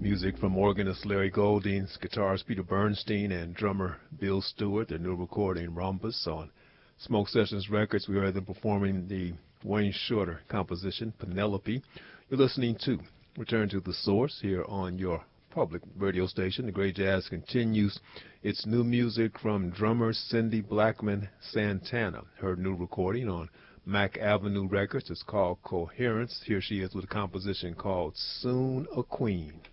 Music from organist Larry Goldings, guitarist Peter Bernstein, and drummer Bill Stewart. Their new recording, Rhombus, on Smoke Sessions Records. We heard them performing the Wayne Shorter composition, Penelope. You're listening to Return to the Source here on your public radio station. The Great Jazz continues. It's new music from drummer Cindy Blackman Santana. Her new recording on Mack Avenue Records is called Coherence. Here she is with a composition called Soon a Queen.